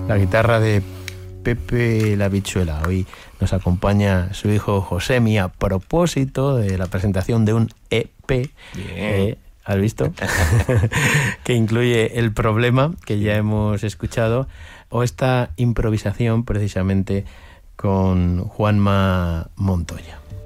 La guitarra de Pepe la Bichuela. Hoy nos acompaña su hijo Josemi a propósito de la presentación de un EP. ¿Has visto? Que incluye El Problema, que ya hemos escuchado, o esta improvisación precisamente con Juanma Montoya.